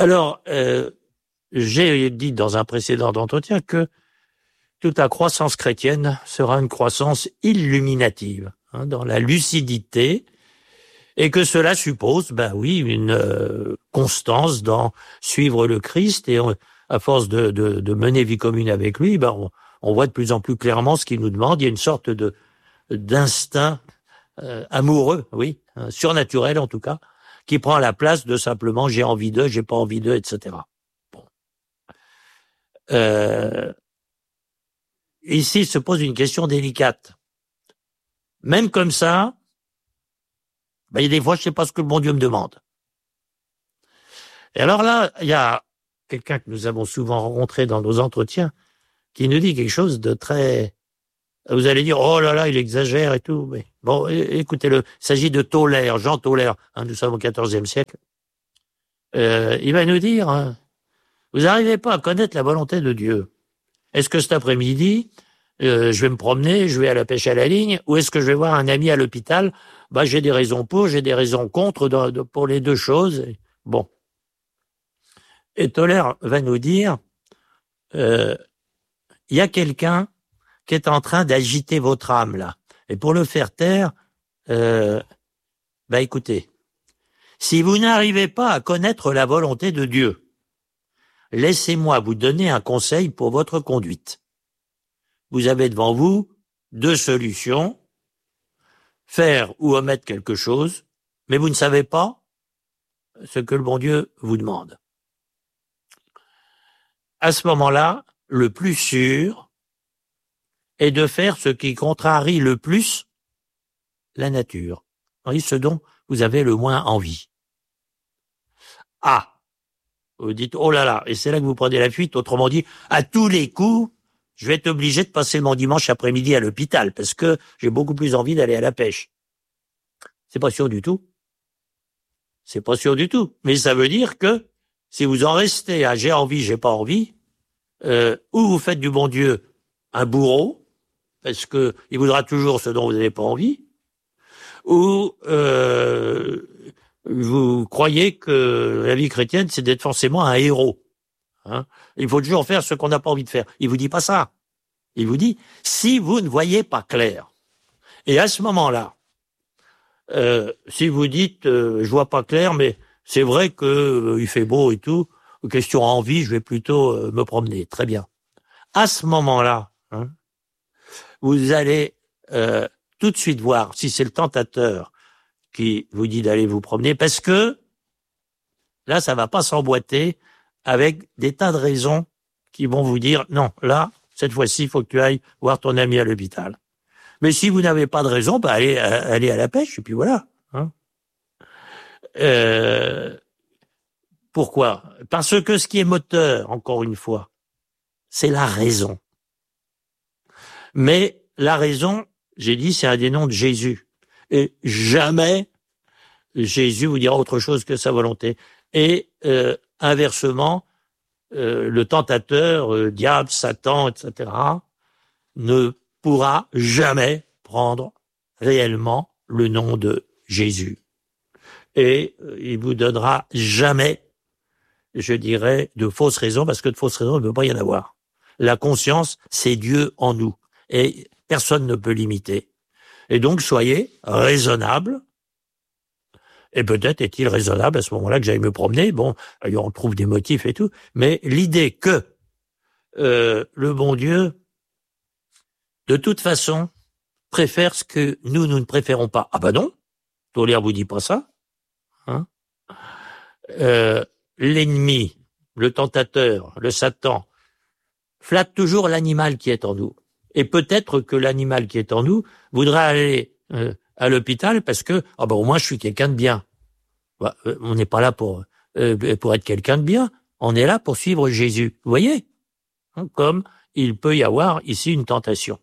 Alors, j'ai dit dans un précédent entretien que toute la croissance chrétienne sera une croissance illuminative, dans la lucidité, et que cela suppose, une constance dans suivre le Christ, et à force de mener vie commune avec lui, on voit de plus en plus clairement ce qu'il nous demande. Il y a une sorte d'instinct amoureux, surnaturel en tout cas, qui prend la place de simplement j'ai envie d'eux, j'ai pas envie d'eux, etc. Bon. Ici se pose une question délicate. Même comme ça, il y a des fois je sais pas ce que le bon Dieu me demande. Et alors là, il y a quelqu'un que nous avons souvent rencontré dans nos entretiens qui nous dit quelque chose de très... Vous allez dire, oh là là, il exagère et tout. Mais bon, écoutez-le. Il s'agit de Tolère, Jean Tolère. Nous sommes au XIVe siècle. Il va nous dire, vous n'arrivez pas à connaître la volonté de Dieu. Est-ce que cet après-midi, je vais me promener, je vais à la pêche à la ligne, ou est-ce que je vais voir un ami à l'hôpital? J'ai des raisons pour, j'ai des raisons contre pour les deux choses. Bon. Et Tolère va nous dire, il y a quelqu'un qui est en train d'agiter votre âme, là. Et pour le faire taire, écoutez, si vous n'arrivez pas à connaître la volonté de Dieu, laissez-moi vous donner un conseil pour votre conduite. Vous avez devant vous deux solutions, faire ou omettre quelque chose, mais vous ne savez pas ce que le bon Dieu vous demande. À ce moment-là, le plus sûr est de faire ce qui contrarie le plus la nature. Ce dont vous avez le moins envie. Vous dites, oh là là, et c'est là que vous prenez la fuite. Autrement dit, à tous les coups, je vais être obligé de passer mon dimanche après-midi à l'hôpital parce que j'ai beaucoup plus envie d'aller à la pêche. C'est pas sûr du tout. C'est pas sûr du tout. Mais ça veut dire que si vous en restez à j'ai envie, j'ai pas envie, ou vous faites du bon Dieu un bourreau, parce que il voudra toujours ce dont vous n'avez pas envie, ou vous croyez que la vie chrétienne, c'est d'être forcément un héros. Il faut toujours faire ce qu'on n'a pas envie de faire. Il vous dit pas ça. Il vous dit, si vous ne voyez pas clair, et à ce moment-là, si vous dites, je vois pas clair, mais c'est vrai que il fait beau et tout, question envie, je vais plutôt me promener. Très bien. À ce moment-là, vous allez tout de suite voir si c'est le tentateur qui vous dit d'aller vous promener, parce que là, ça va pas s'emboîter avec des tas de raisons qui vont vous dire, non, là, cette fois-ci, il faut que tu ailles voir ton ami à l'hôpital. Mais si vous n'avez pas de raison, allez à la pêche, et puis voilà. Pourquoi? Parce que ce qui est moteur, encore une fois, c'est la raison. Mais la raison, j'ai dit, c'est un des noms de Jésus. Et jamais Jésus vous dira autre chose que sa volonté. Et inversement, le tentateur, diable, Satan, etc., ne pourra jamais prendre réellement le nom de Jésus. Et il vous donnera jamais, je dirais, de fausses raisons, parce que de fausses raisons, il ne peut pas y en avoir. La conscience, c'est Dieu en nous. Et personne ne peut l'imiter. Et donc, soyez raisonnables. Et peut-être est-il raisonnable à ce moment-là que j'aille me promener. Bon, on trouve des motifs et tout. Mais l'idée que le bon Dieu, de toute façon, préfère ce que nous ne préférons pas. Ah ben non, Tolère vous dit pas ça. L'ennemi, le tentateur, le Satan, flatte toujours l'animal qui est en nous. Et peut-être que l'animal qui est en nous voudra aller à l'hôpital parce que au moins je suis quelqu'un de bien. On n'est pas là pour être quelqu'un de bien. On est là pour suivre Jésus. Vous voyez, comme il peut y avoir ici une tentation.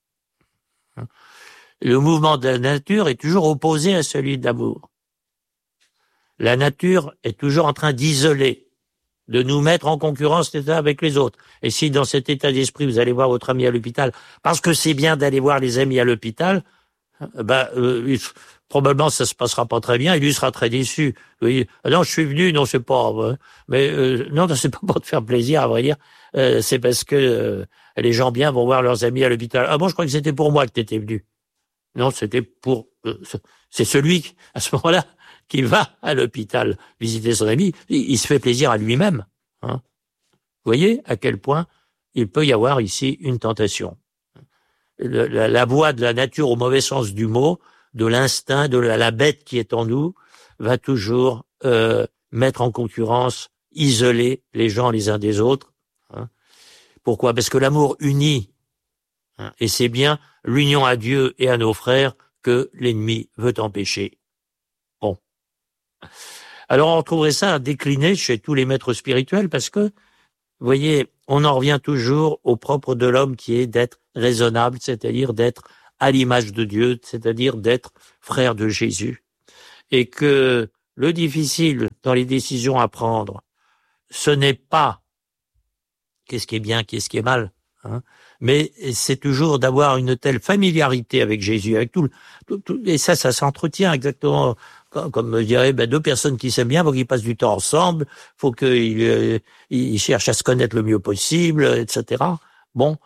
Le mouvement de la nature est toujours opposé à celui de l'amour. La nature est toujours en train d'isoler, de nous mettre en concurrence avec les autres. Et si dans cet état d'esprit, vous allez voir votre ami à l'hôpital, parce que c'est bien d'aller voir les amis à l'hôpital, Probablement ça se passera pas très bien, et lui sera très déçu. Oui, non, je suis venu, non, c'est pas, mais non, c'est pas pour te faire plaisir, à vrai dire. C'est parce que les gens bien vont voir leurs amis à l'hôpital. Ah bon, je crois que c'était pour moi que t'étais venu. Non, c'était pour. C'est celui à ce moment-là qui va à l'hôpital visiter son ami. Il se fait plaisir à lui-même. Hein. Vous voyez à quel point il peut y avoir ici une tentation. La voie de la nature au mauvais sens du mot, de l'instinct, de la bête qui est en nous, va toujours mettre en concurrence, isoler les gens les uns des autres. Hein. Pourquoi? Parce que l'amour unit, hein, et c'est bien l'union à Dieu et à nos frères que l'ennemi veut empêcher. Bon. Alors on retrouverait ça décliné chez tous les maîtres spirituels parce que, vous voyez, on en revient toujours au propre de l'homme qui est d'être raisonnable, c'est-à-dire d'être à l'image de Dieu, c'est-à-dire d'être frère de Jésus. Et que le difficile dans les décisions à prendre, ce n'est pas qu'est-ce qui est bien, qu'est-ce qui est mal, hein, mais c'est toujours d'avoir une telle familiarité avec Jésus, avec tout et ça s'entretient exactement comme je dirais, deux personnes qui s'aiment bien, faut qu'ils passent du temps ensemble, faut qu'ils ils cherchent à se connaître le mieux possible, etc. Bon,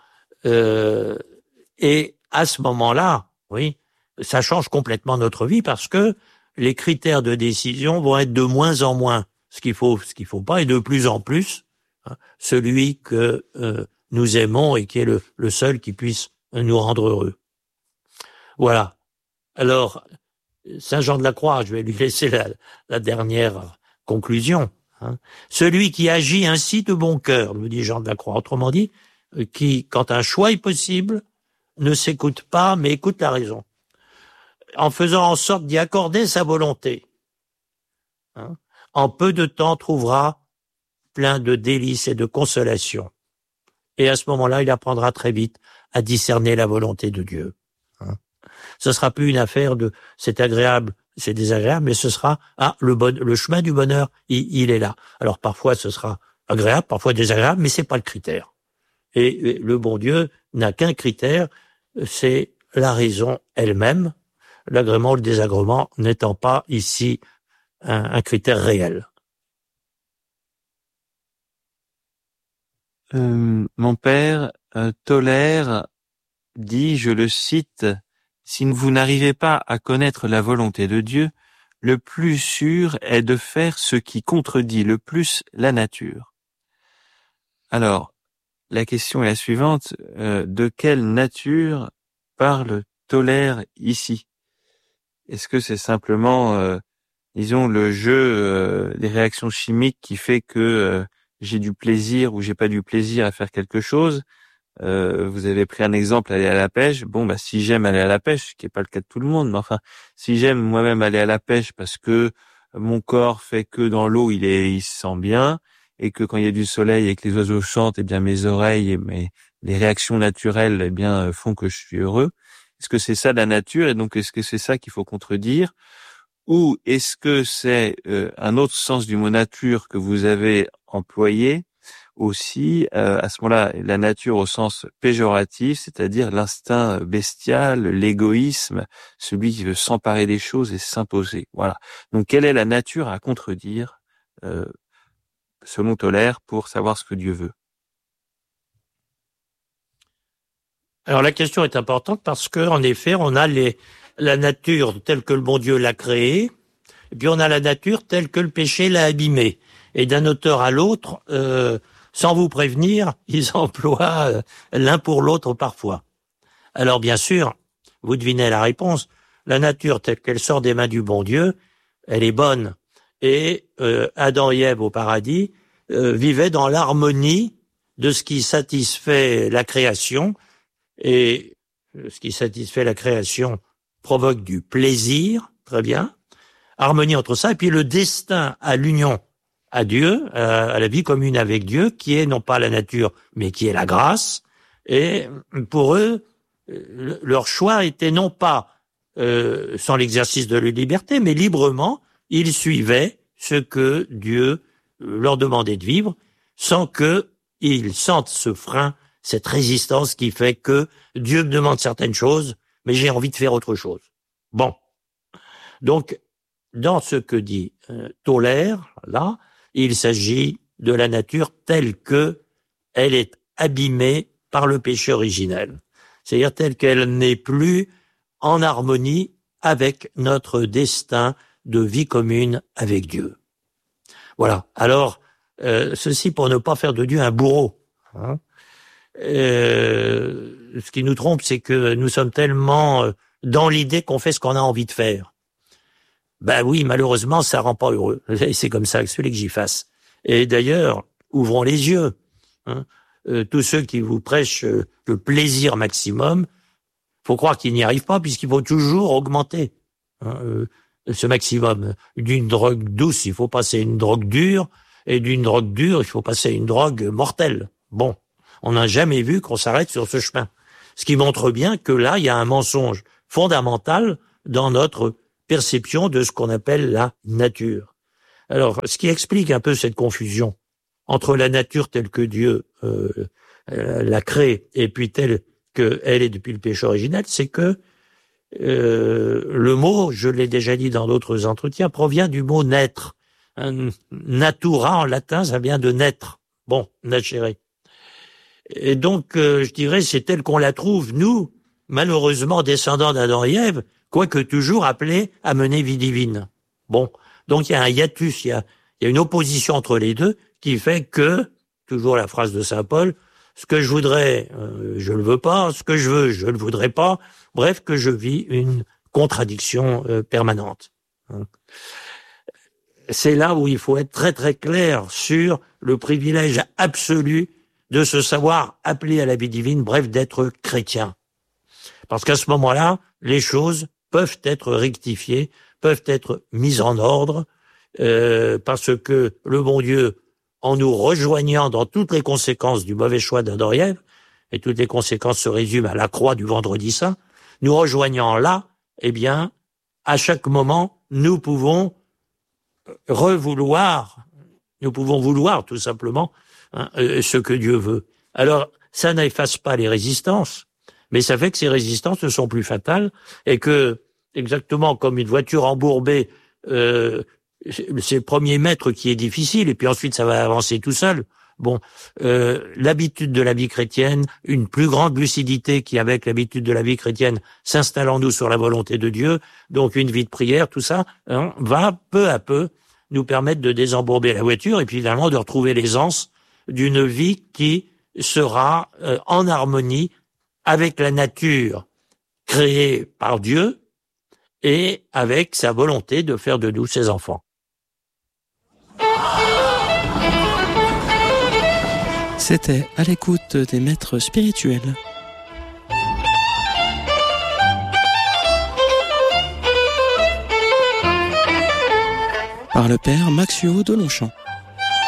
et à ce moment-là, oui, ça change complètement notre vie parce que les critères de décision vont être de moins en moins ce qu'il faut pas, et de plus en plus celui que nous aimons et qui est le seul qui puisse nous rendre heureux. Voilà. Alors, Saint Jean de la Croix, je vais lui laisser la dernière conclusion. Hein. Celui qui agit ainsi de bon cœur, nous dit Jean de la Croix, autrement dit, qui, quand un choix est possible, ne s'écoute pas, mais écoute la raison, en faisant en sorte d'y accorder sa volonté. Hein. En peu de temps, trouvera plein de délices et de consolations. Et à ce moment-là, il apprendra très vite à discerner la volonté de Dieu. Hein. Ce sera plus une affaire de c'est agréable, c'est désagréable, mais ce sera le chemin du bonheur, il est là. Alors parfois ce sera agréable, parfois désagréable, mais c'est pas le critère. Et le bon Dieu n'a qu'un critère, c'est la raison elle-même, l'agrément ou le désagrément n'étant pas ici un critère réel. Mon père Tolère dit, je le cite, « Si vous n'arrivez pas à connaître la volonté de Dieu, le plus sûr est de faire ce qui contredit le plus la nature. » Alors, la question est la suivante, de quelle nature parle Tolère ici? Est-ce que c'est simplement, disons, le jeu des réactions chimiques qui fait que j'ai du plaisir ou j'ai pas du plaisir à faire quelque chose? Vous avez pris un exemple, aller à la pêche. Bon, si j'aime aller à la pêche, ce qui est pas le cas de tout le monde, mais enfin, si j'aime moi-même aller à la pêche parce que mon corps fait que dans l'eau, il se sent bien, et que quand il y a du soleil et que les oiseaux chantent, eh bien mes oreilles et les réactions naturelles, eh bien font que je suis heureux. Est-ce que c'est ça la nature, et donc est-ce que c'est ça qu'il faut contredire, ou est-ce que c'est un autre sens du mot nature que vous avez employé aussi, à ce moment-là, la nature au sens péjoratif, c'est-à-dire l'instinct bestial, l'égoïsme, celui qui veut s'emparer des choses et s'imposer. Voilà. Donc, quelle est la nature à contredire, selon Tolère, pour savoir ce que Dieu veut? Alors, la question est importante parce que, en effet, on a la nature telle que le bon Dieu l'a créée, et puis on a la nature telle que le péché l'a abîmée. Et d'un auteur à l'autre, sans vous prévenir, ils emploient l'un pour l'autre parfois. Alors bien sûr, vous devinez la réponse, la nature telle qu'elle sort des mains du bon Dieu, elle est bonne. Et Adam et Ève au paradis vivaient dans l'harmonie de ce qui satisfait la création, et ce qui satisfait la création provoque du plaisir, très bien, harmonie entre ça, et puis le destin à l'union à Dieu, à la vie commune avec Dieu, qui est non pas la nature, mais qui est la grâce. Et pour eux, leur choix était non pas sans l'exercice de leur liberté, mais librement, ils suivaient ce que Dieu leur demandait de vivre, sans qu'ils sentent ce frein, cette résistance qui fait que Dieu me demande certaines choses, mais j'ai envie de faire autre chose. Bon. Donc, dans ce que dit Tolère, là, il s'agit de la nature telle que elle est abîmée par le péché originel. C'est-à-dire telle qu'elle n'est plus en harmonie avec notre destin de vie commune avec Dieu. Voilà. Alors, ceci pour ne pas faire de Dieu un bourreau. Hein. Ce qui nous trompe, c'est que nous sommes tellement dans l'idée qu'on fait ce qu'on a envie de faire. Ben oui, malheureusement, ça rend pas heureux. C'est comme ça que celui que j'y fasse. Et d'ailleurs, ouvrons les yeux. Hein. Tous ceux qui vous prêchent le plaisir maximum, faut croire qu'ils n'y arrivent pas puisqu'il faut toujours augmenter ce maximum. D'une drogue douce, il faut passer à une drogue dure, et d'une drogue dure, il faut passer à une drogue mortelle. Bon, on n'a jamais vu qu'on s'arrête sur ce chemin. Ce qui montre bien que là, il y a un mensonge fondamental dans notre perception de ce qu'on appelle la nature. Alors, ce qui explique un peu cette confusion entre la nature telle que Dieu l'a créée et puis telle qu'elle est depuis le péché originel, c'est que le mot, je l'ai déjà dit dans d'autres entretiens, provient du mot naître. Natura en latin, ça vient de naître. Bon, nascere. Et donc, je dirais, c'est tel qu'on la trouve, nous, malheureusement descendants d'Adam et Ève, quoique toujours appelés à mener vie divine. Bon, donc il y a un hiatus, il y a une opposition entre les deux qui fait que, toujours la phrase de saint Paul, ce que je voudrais, je le veux pas, ce que je veux, je le voudrais pas, bref, que je vis une contradiction permanente. C'est là où il faut être très très clair sur le privilège absolu de se savoir appelé à la vie divine, bref, d'être chrétien. Parce qu'à ce moment-là, les choses peuvent être rectifiées, peuvent être mises en ordre, parce que le bon Dieu, en nous rejoignant dans toutes les conséquences du mauvais choix d'Adam et Ève, et toutes les conséquences se résument à la croix du vendredi saint, nous rejoignant là, eh bien, à chaque moment, nous pouvons vouloir tout simplement ce que Dieu veut. Alors, ça n'efface pas les résistances, mais ça fait que ces résistances ne sont plus fatales et que, exactement comme une voiture embourbée, c'est le premier mètre qui est difficile et puis ensuite ça va avancer tout seul. Bon, l'habitude de la vie chrétienne, une plus grande lucidité qui, avec l'habitude de la vie chrétienne, s'installe en nous sur la volonté de Dieu, donc une vie de prière, tout ça, va peu à peu nous permettre de désembourber la voiture et puis finalement de retrouver l'aisance d'une vie qui sera en harmonie avec la nature créée par Dieu et avec sa volonté de faire de nous ses enfants. C'était à l'écoute des maîtres spirituels. Par le père Maxio de Longchamp.